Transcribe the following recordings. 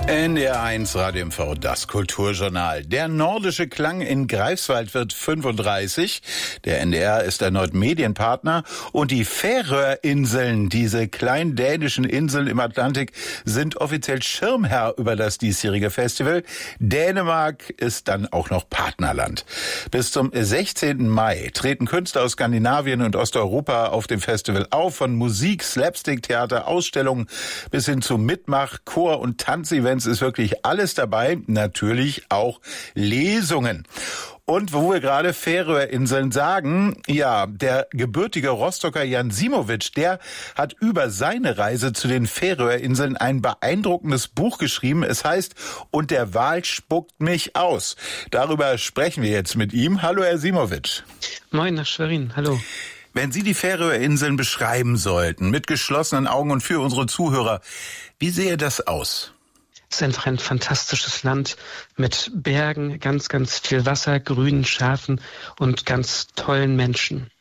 NDR1 Radio MV, das Kulturjournal. Der nordische Klang in Greifswald wird 35. Der NDR ist erneut Medienpartner. Und die Färöerinseln, diese kleinen dänischen Inseln im Atlantik, sind offiziell Schirmherr über das diesjährige Festival. Dänemark ist dann auch noch Partnerland. Bis zum 16. Mai treten Künstler aus Skandinavien und Osteuropa auf dem Festival auf. Von Musik, Slapstick, Theater, Ausstellungen bis hin zu Mitmach-, Chor- und Tanzevents ist wirklich alles dabei, natürlich auch Lesungen. Und wo wir gerade Färöerinseln sagen, ja, der gebürtige Rostocker Jan Simovic, der hat über seine Reise zu den Färöerinseln ein beeindruckendes Buch geschrieben. Es heißt, und der Wal spuckt mich aus. Darüber sprechen wir jetzt mit ihm. Hallo, Herr Simovic. Moin nach Schwerin, hallo. Wenn Sie die Färöerinseln beschreiben sollten, mit geschlossenen Augen und für unsere Zuhörer, wie sähe das aus? Es ist einfach ein fantastisches Land mit Bergen, ganz, ganz viel Wasser, grünen Schafen und ganz tollen Menschen.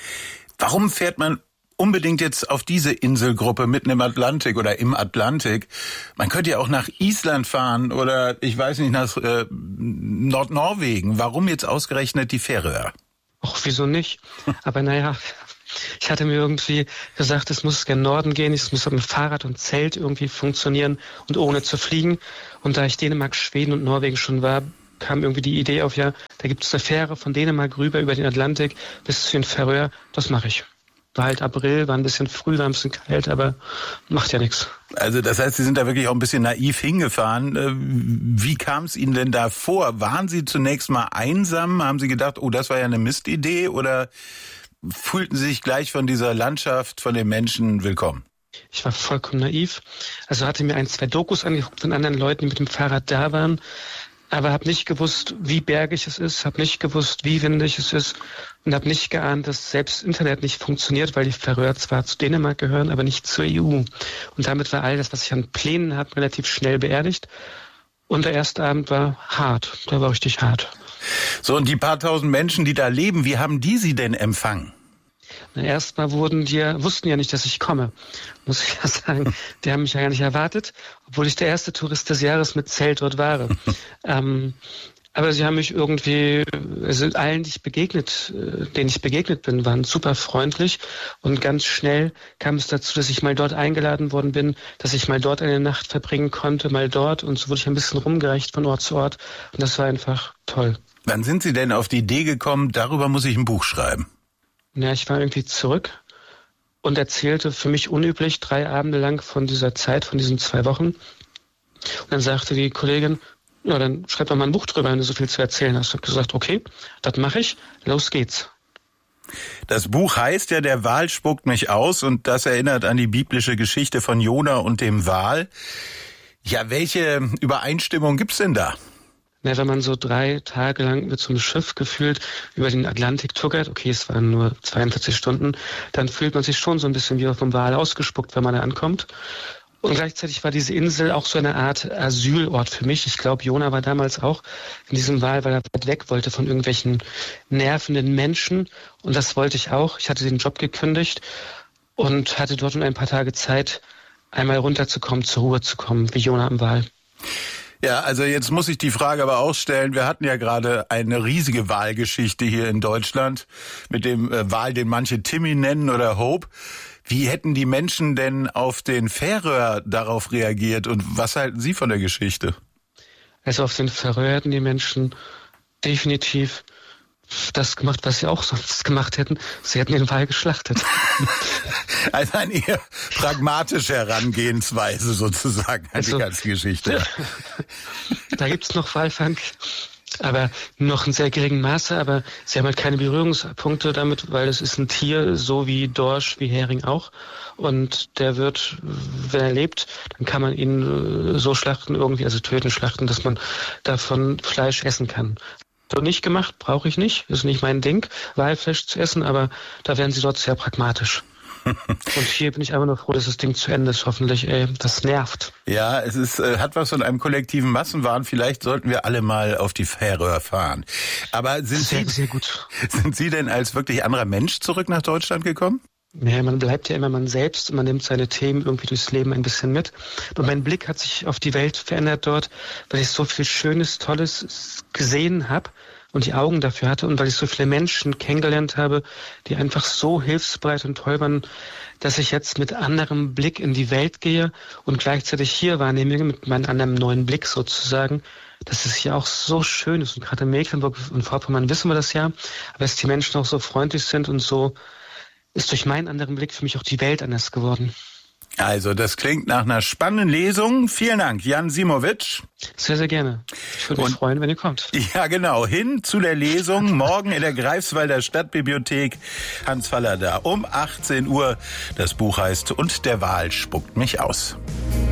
Warum fährt man unbedingt jetzt auf diese Inselgruppe mitten im Atlantik oder im Atlantik? Man könnte ja auch nach Island fahren oder, ich weiß nicht, nach Nordnorwegen. Warum jetzt ausgerechnet die Färöer? Ach, wieso nicht? Aber naja, ich hatte mir irgendwie gesagt, es muss gen Norden gehen, es muss mit Fahrrad und Zelt irgendwie funktionieren und ohne zu fliegen. Und da ich Dänemark, Schweden und Norwegen schon war, kam irgendwie die Idee auf, ja, da gibt es eine Fähre von Dänemark rüber über den Atlantik bis zu den Färöer. Das mache ich. War halt April, war ein bisschen früh, war ein bisschen kalt, aber macht ja nichts. Also das heißt, Sie sind da wirklich auch ein bisschen naiv hingefahren. Wie kam es Ihnen denn da vor? Waren Sie zunächst mal einsam? Haben Sie gedacht, oh, das war ja eine Mistidee? Oder fühlten Sie sich gleich von dieser Landschaft, von den Menschen willkommen? Ich war vollkommen naiv. Also hatte mir 1, 2 Dokus angeguckt von anderen Leuten, die mit dem Fahrrad da waren. Aber habe nicht gewusst, wie bergig es ist, habe nicht gewusst, wie windig es ist und habe nicht geahnt, dass selbst Internet nicht funktioniert, weil die Färöer zwar zu Dänemark gehören, aber nicht zur EU. Und damit war all das, was ich an Plänen hatte, relativ schnell beerdigt. Und der erste Abend war hart, der war richtig hart. So, und die paar tausend Menschen, die da leben, wie haben die Sie denn empfangen? Erstmal wussten ja nicht, dass ich komme, muss ich ja sagen. Die haben mich ja gar nicht erwartet, obwohl ich der erste Tourist des Jahres mit Zelt dort war. Aber sie haben mich irgendwie, also allen, denen ich begegnet bin, waren super freundlich. Und ganz schnell kam es dazu, dass ich mal dort eingeladen worden bin, dass ich mal dort eine Nacht verbringen konnte, mal dort. Und so wurde ich ein bisschen rumgereicht von Ort zu Ort. Und das war einfach toll. Wann sind Sie denn auf die Idee gekommen, darüber muss ich ein Buch schreiben? Ja, ich war irgendwie zurück und erzählte für mich unüblich 3 Abende lang von dieser Zeit, von diesen 2 Wochen. Und dann sagte die Kollegin, ja, dann schreib doch mal ein Buch drüber, wenn du so viel zu erzählen hast. Ich habe gesagt, okay, das mache ich, los geht's. Das Buch heißt ja, der Wal spuckt mich aus, und das erinnert an die biblische Geschichte von Jona und dem Wal. Ja, welche Übereinstimmung gibt's denn da? Wenn man so 3 Tage lang mit so einem Schiff gefühlt über den Atlantik tuckert, okay, es waren nur 42 Stunden, dann fühlt man sich schon so ein bisschen wie vom Wal ausgespuckt, wenn man da ankommt. Und gleichzeitig war diese Insel auch so eine Art Asylort für mich. Ich glaube, Jona war damals auch in diesem Wal, weil er weit weg wollte von irgendwelchen nervenden Menschen. Und das wollte ich auch. Ich hatte den Job gekündigt und hatte dort nur ein paar Tage Zeit, einmal runterzukommen, zur Ruhe zu kommen, wie Jona am Wal. Ja, also jetzt muss ich die Frage aber auch stellen, wir hatten ja gerade eine riesige Wahlgeschichte hier in Deutschland mit dem Wal, den manche Timmy nennen oder Hope. Wie hätten die Menschen denn auf den Färöer darauf reagiert und was halten Sie von der Geschichte? Also auf den Färöer hätten die Menschen definitiv das gemacht, was sie auch sonst gemacht hätten. Sie hätten den Wal geschlachtet. Also eine eher pragmatische Herangehensweise sozusagen an die ganze Geschichte. Da gibt's noch Walfang, aber noch in sehr geringem Maße. Aber sie haben halt keine Berührungspunkte damit, weil es ist ein Tier, so wie Dorsch, wie Hering auch. Und der wird, wenn er lebt, dann kann man ihn so schlachten irgendwie, also töten, schlachten, dass man davon Fleisch essen kann. So nicht gemacht, brauche ich nicht. Ist nicht mein Ding, Walfleisch zu essen, aber da werden sie dort sehr pragmatisch. Und hier bin ich einfach nur froh, dass das Ding zu Ende ist, hoffentlich. Das nervt. Ja, es ist, hat was von einem kollektiven Massenwahn. Vielleicht sollten wir alle mal auf die Färöer fahren. Aber sind sehr gut. Sind Sie denn als wirklich anderer Mensch zurück nach Deutschland gekommen? Ja, man bleibt ja immer man selbst und man nimmt seine Themen irgendwie durchs Leben ein bisschen mit. Und mein Blick hat sich auf die Welt verändert dort, weil ich so viel Schönes, Tolles gesehen habe und die Augen dafür hatte und weil ich so viele Menschen kennengelernt habe, die einfach so hilfsbereit und toll waren, dass ich jetzt mit anderem Blick in die Welt gehe und gleichzeitig hier wahrnehme, mit meinem anderen neuen Blick sozusagen, dass es hier auch so schön ist. Und gerade in Mecklenburg und Vorpommern wissen wir das ja, aber dass die Menschen auch so freundlich sind und so, ist durch meinen anderen Blick für mich auch die Welt anders geworden. Also, das klingt nach einer spannenden Lesung. Vielen Dank, Jan Simowitsch. Sehr, sehr gerne. Ich würde mich freuen, wenn ihr kommt. Ja, genau. Hin zu der Lesung morgen in der Greifswalder Stadtbibliothek. Hans Faller da um 18 Uhr. Das Buch heißt Und der Wal spuckt mich aus.